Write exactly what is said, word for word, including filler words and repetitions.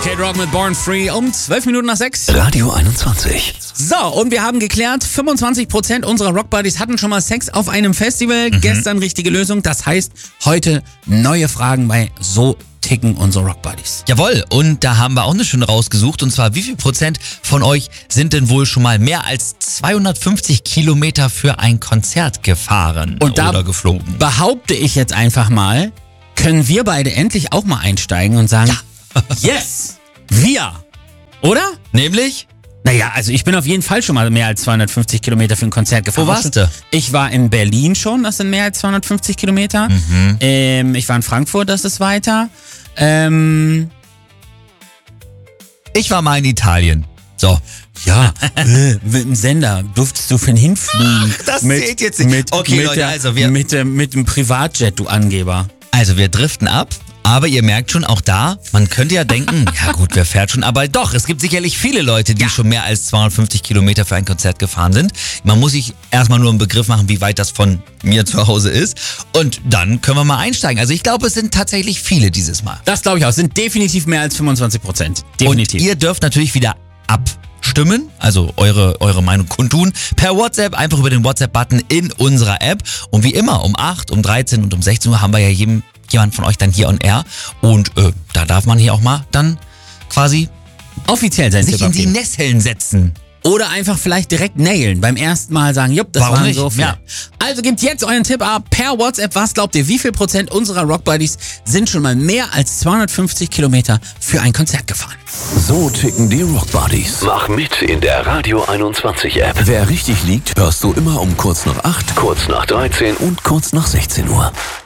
Kid Rock mit Born Free um zwölf Minuten nach sechs. Radio einundzwanzig. So, und wir haben geklärt, fünfundzwanzig Prozent unserer Rockbuddies hatten schon mal Sex auf einem Festival. Mhm. Gestern richtige Lösung. Das heißt, heute neue Fragen bei So ticken unsere Rockbuddies. Jawohl, und da haben wir auch eine schöne rausgesucht. Und zwar, wie viel Prozent von euch sind denn wohl schon mal mehr als zweihundertfünfzig Kilometer für ein Konzert gefahren und da oder geflogen? Behaupte ich jetzt einfach mal, können wir beide endlich auch mal einsteigen und sagen, ja. Yes, wir, oder? Nämlich? Naja, also ich bin auf jeden Fall schon mal mehr als zweihundertfünfzig Kilometer für ein Konzert gefahren. Wo warst du? Ich war in Berlin schon, das sind mehr als zweihundertfünfzig Kilometer. Mhm. Ähm, ich war in Frankfurt, das ist weiter. Ähm, ich war mal in Italien. So. Ja, äh, mit dem Sender durftest du für ihn hinfliegen. Das mit, zählt jetzt nicht. Mit, Okay, mit Leute, der, also wir... Mit, der, mit dem Privatjet, du Angeber. Also wir driften ab. Aber ihr merkt schon, auch da, man könnte ja denken, ja gut, wer fährt schon? Aber doch, es gibt sicherlich viele Leute, die ja. schon mehr als zweihundertfünfzig Kilometer für ein Konzert gefahren sind. Man muss sich erstmal nur einen Begriff machen, wie weit das von mir zu Hause ist. Und dann können wir mal einsteigen. Also ich glaube, es sind tatsächlich viele dieses Mal. Das glaube ich auch. Es sind definitiv mehr als fünfundzwanzig Prozent. Definitiv. Und ihr dürft natürlich wieder abstimmen, also eure, eure Meinung kundtun, per WhatsApp, einfach über den WhatsApp-Button in unserer App. Und wie immer, um acht, um dreizehn und um sechzehn Uhr haben wir ja jedem jemand von euch dann hier on air und äh, da darf man hier auch mal dann quasi offiziell sein sich in die Nesseln setzen. Oder einfach vielleicht direkt nailen. Beim ersten Mal sagen, jupp, das Warum waren nicht? so viel. Ja. Also gebt jetzt euren Tipp ab per WhatsApp. Was glaubt ihr, wie viel Prozent unserer Rockbuddies sind schon mal mehr als zweihundertfünfzig Kilometer für ein Konzert gefahren? So ticken die Rockbuddies. Mach mit in der Radio einundzwanzig App. Wer richtig liegt, hörst du immer um kurz nach acht, kurz nach dreizehn und kurz nach sechzehn Uhr.